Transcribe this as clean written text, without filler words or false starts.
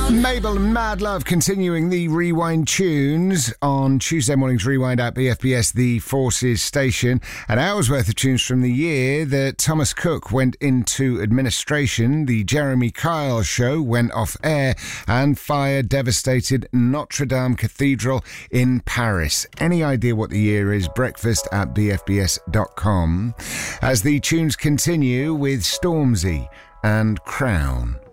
Mabel and Mad Love continuing the Rewind tunes on Tuesday morning's Rewind at BFBS, the Forces station. An hour's worth of tunes from the year that Thomas Cook went into administration, the Jeremy Kyle show went off air, and fire devastated Notre Dame Cathedral in Paris. Any idea what the year is? Breakfast at bfbs.com. As the tunes continue with Stormzy and Crown.